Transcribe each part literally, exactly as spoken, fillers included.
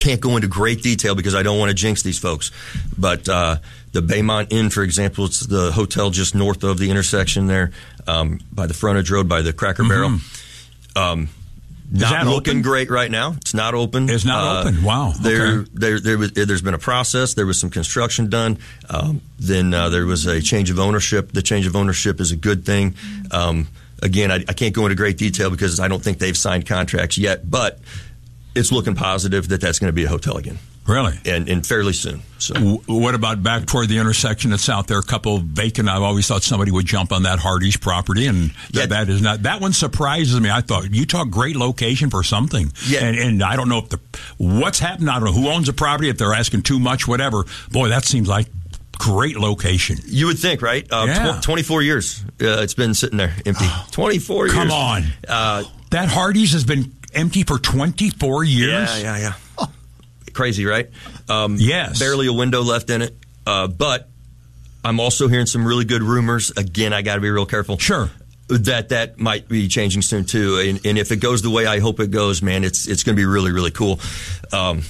can't go into great detail because I don't want to jinx these folks. But uh, the Baymont Inn, for example, it's the hotel just north of the intersection there um, by the frontage road, by the Cracker Barrel. Mm-hmm. Um, not looking open? Great right now. It's not open. It's not uh, open. Wow. There, okay. there, there was, there's been a process. There was some construction done. Um, then uh, there was a change of ownership. The change of ownership is a good thing. Um, again, I, I can't go into great detail because I don't think they've signed contracts yet, but it's looking positive that that's going to be a hotel again. Really? And, and fairly soon. So, w- What about back toward the intersection that's out there, a couple vacant? I've always thought somebody would jump on that Hardee's property, and th- yeah. that is not. That one surprises me. I thought, Utah, great location for something. Yeah. And, and I don't know if the what's happened. I don't know who owns the property, if they're asking too much, whatever. Boy, that seems like great location. You would think, right? Uh, yeah. tw- twenty-four years uh, it's been sitting there empty. twenty-four years. Come on. Uh, that Hardee's has been empty for twenty-four years? Yeah, yeah, yeah. Oh. Crazy, right? Um, yes. Barely a window left in it. Uh, but I'm also hearing some really good rumors. Again, I got to be real careful. Sure. That that might be changing soon, too. And, and if it goes the way I hope it goes, man, it's it's going to be really, really cool. Um,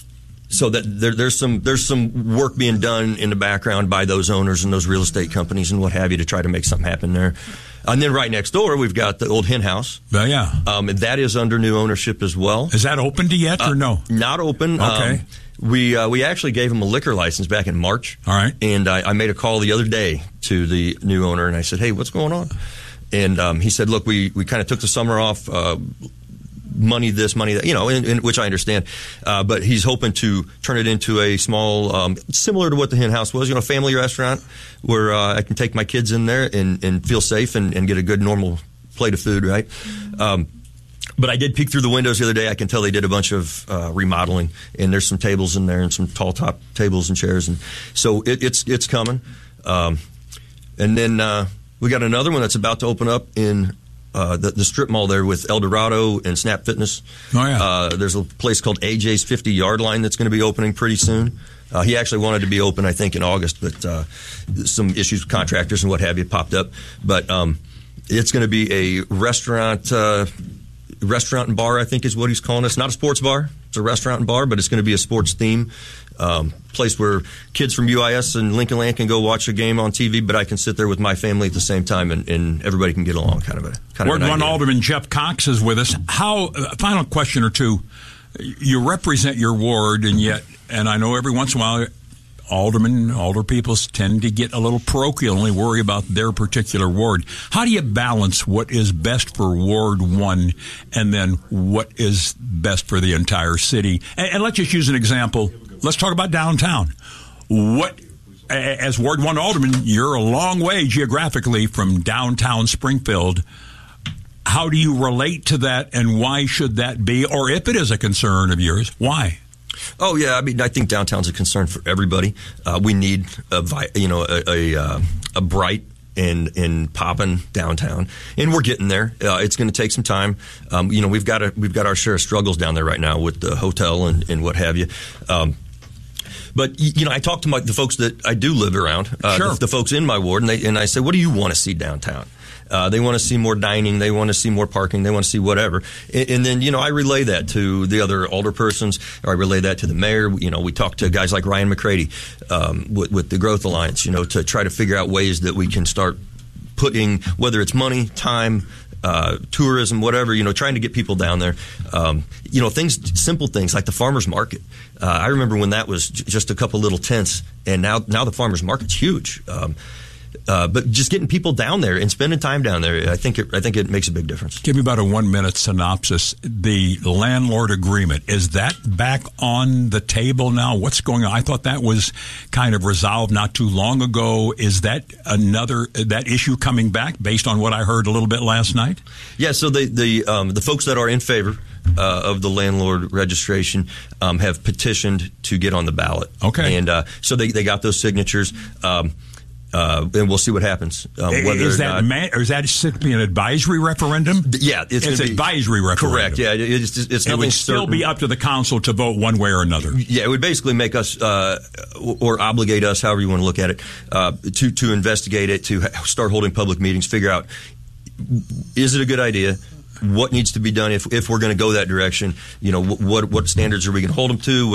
so that there, there's some there's some work being done in the background by those owners and those real estate companies and what have you to try to make something happen there. And then right next door, we've got the old hen house. Uh, yeah. Um, and that is under new ownership as well. Is that opened yet or uh, no? Not open. Okay. Um, we uh, we actually gave them a liquor license back in March. All right. And I, I made a call the other day to the new owner, and I said, hey, what's going on? And um, he said, look, we, we kind of took the summer off, uh, money this, money that, you know, in, in, which I understand. Uh, but he's hoping to turn it into a small, um, similar to what the hen house was, you know, a family restaurant where uh, I can take my kids in there and, and feel safe and, and get a good, normal plate of food, right? Um, but I did peek through the windows the other day. I can tell they did a bunch of uh, remodeling, and there's some tables in there and some tall top tables and chairs. And so it, it's it's coming. Um, and then uh, we got another one that's about to open up in Uh, the, the strip mall there with El Dorado and Snap Fitness. Oh, yeah. Uh, there's a place called A J's fifty-yard line that's going to be opening pretty soon. Uh, he actually wanted to be open, I think, in August, but uh, some issues with contractors and what have you popped up. But um, it's going to be a restaurant, uh, restaurant and bar, I think is what he's calling us. Not a sports bar. It's a restaurant and bar, but it's going to be a sports theme. Um, place where kids from U I S and Lincoln Land can go watch a game on T V, but I can sit there with my family at the same time, and, and everybody can get along. Kind of a kind Ward of. One Alderman Jeff Cox is with us. How? Uh, final question or two. You represent your ward, and yet, and I know every once in a while, aldermen, alder people tend to get a little parochial, only worry about their particular ward. How do you balance what is best for Ward One, and then what is best for the entire city? And, and let's just use an example. Let's talk about downtown. What, as Ward One Alderman, you're a long way geographically from downtown Springfield. How do you relate to that, and why should that be? Or if it is a concern of yours, why? Oh yeah, I mean, I think downtown's a concern for everybody. Uh, we need a, you know, a a, uh, a bright and and popping downtown, and we're getting there. Uh, it's going to take some time. Um, you know, we've got a, we've got our share of struggles down there right now with the hotel and, and what have you. Um, But, you know, I talk to my, the folks that I do live around, uh, sure. the, the folks in my ward, and, they, and I say, what do you want to see downtown? Uh, they want to see more dining. They want to see more parking. They want to see whatever. And, and then, you know, I relay that to the other alderpersons, or I relay that to the mayor. You know, we talk to guys like Ryan McCready um, with, with the Growth Alliance, you know, to try to figure out ways that we can start putting, whether it's money, time, Uh, tourism, whatever, you know, trying to get people down there. Um, you know, things, simple things like the farmer's market. Uh, I remember when that was j- just a couple little tents, and now now the farmer's market's huge. Um, uh, but just getting people down there and spending time down there, I think it, I think it makes a big difference. Give me about a one-minute synopsis. The landlord agreement, is that back on the table now? What's going on? I thought that was kind of resolved not too long ago. Is that another that issue coming back based on what I heard a little bit last night? Yeah, so the the um, the folks that are in favor uh, of the landlord registration um, have petitioned to get on the ballot. Okay. And uh, so they, they got those signatures. Um, Uh, and we'll see what happens. Um, whether is or that not, man, or is that simply an advisory referendum? Yeah, it's, it's an advisory referendum. Correct. Yeah, it's it's, it's it nothing would still certain. be up to the council to vote one way or another. Yeah, it would basically make us uh, or obligate us, however you want to look at it, uh, to to investigate it, to start holding public meetings, figure out, is it a good idea? what needs to be done if if we're going to go that direction. You know, what what standards are we going to hold them to?